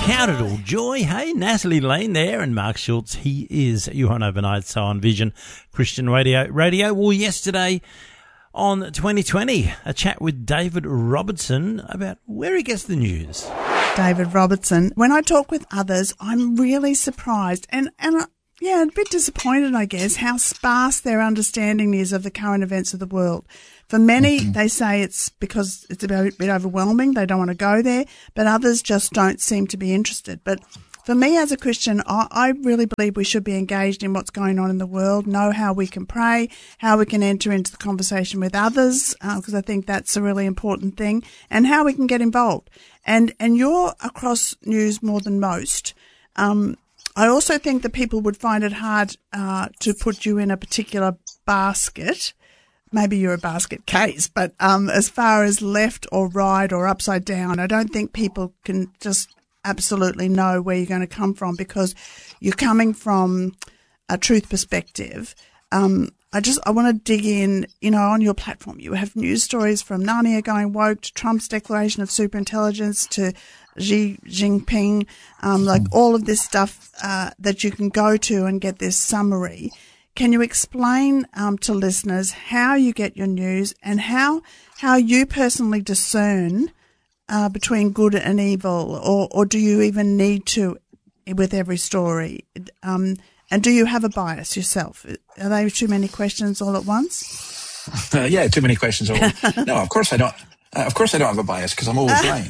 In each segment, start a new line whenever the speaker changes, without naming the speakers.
Count it all joy. Hey, Natalie Lane there and Mark Schultz. He is You're On Overnight on Vision Christian Radio. Well, yesterday on 2020, a chat with David Robertson about where he gets the news.
David Robertson. When I talk with others, I'm really surprised and a bit disappointed, I guess, how sparse their understanding is of the current events of the world. For many, they say it's because it's a bit overwhelming. They don't want to go there, but others just don't seem to be interested. But for me as a Christian, I really believe we should be engaged in what's going on in the world, know how we can pray, how we can enter into the conversation with others, because I think that's a really important thing, and how we can get involved. And you're across news more than most. I also think that people would find it hard to put you in a particular basket. Maybe you're a basket case, but as far as left or right or upside down, I don't think people can just absolutely know where you're going to come from because you're coming from a truth perspective. I want to dig in, on your platform. You have news stories from Narnia going woke to Trump's declaration of superintelligence to Xi Jinping, like all of this stuff that you can go to and get this summary. Can you explain to listeners how you get your news and how you personally discern between good and evil, or do you even need to with every story? And do you have a bias yourself? Are they too many questions all at once?
Yeah, too many questions all at once. No, of course I don't. Of course I don't have a bias because I'm always blind.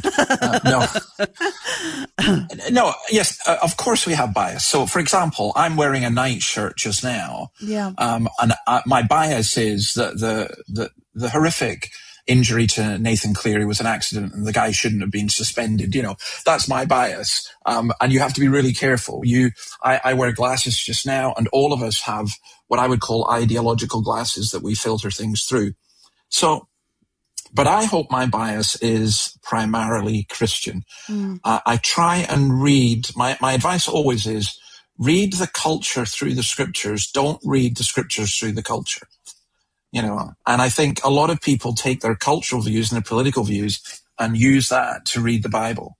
Yes, of course we have bias. So, for example, I'm wearing a nightshirt just now.
Yeah.
And my bias is that the horrific injury to Nathan Cleary was an accident and the guy shouldn't have been suspended. That's my bias. And you have to be really careful. I wear glasses just now, and all of us have what I would call ideological glasses that we filter things through. So, but I hope my bias is primarily Christian. I try and read, my advice always is, read the culture through the scriptures. Don't read the scriptures through the culture. And I think a lot of people take their cultural views and their political views and use that to read the Bible.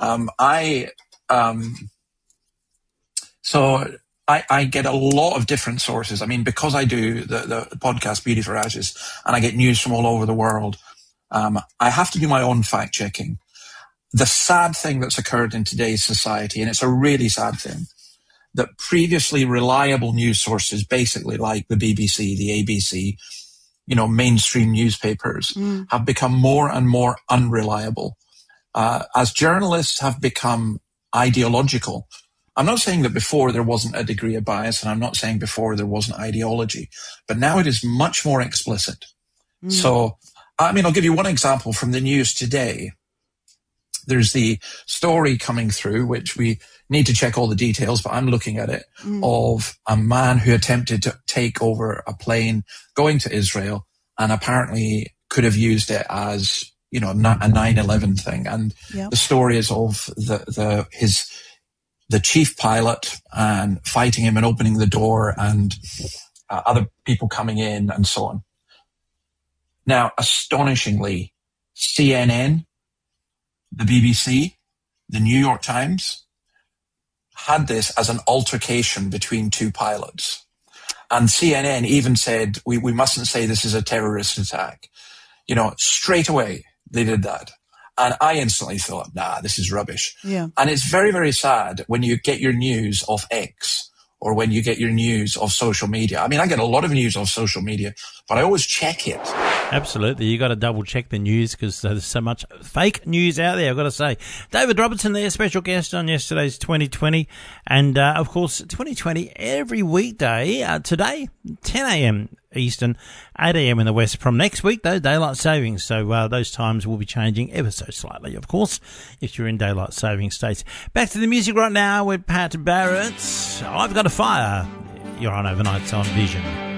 I get a lot of different sources. I mean, because I do the podcast Beauty for Ashes and I get news from all over the world, I have to do my own fact checking. The sad thing that's occurred in today's society, and it's a really sad thing, that previously reliable news sources, basically like the BBC, the ABC, mainstream newspapers, have become more and more unreliable. As journalists have become ideological, I'm not saying that before there wasn't a degree of bias, and I'm not saying before there wasn't ideology, but now it is much more explicit. So, I'll give you one example from the news today. There's the story coming through, which we need to check all the details, but I'm looking at it, of a man who attempted to take over a plane going to Israel and apparently could have used it as, a 9/11 thing. And the story is of the chief pilot and fighting him and opening the door and other people coming in and so on. Now, astonishingly, CNN, the BBC, the New York Times had this as an altercation between two pilots. And CNN even said, we mustn't say this is a terrorist attack. Straight away they did that. And I instantly thought, this is rubbish.
Yeah.
And it's very, very sad when you get your news off X or when you get your news off social media. I mean, I get a lot of news off social media, but I always check it.
Absolutely. You got to double check the news because there's so much fake news out there, I've got to say. David Robertson there, special guest on yesterday's 2020. And, of course, 2020 every weekday, today, 10 a.m. Eastern, 8 a.m. in the West. From next week, though, daylight savings. So those times will be changing ever so slightly, of course, if you're in daylight saving states. Back to the music right now with Pat Barrett. I've Got a Fire. You're on Overnights on Vision.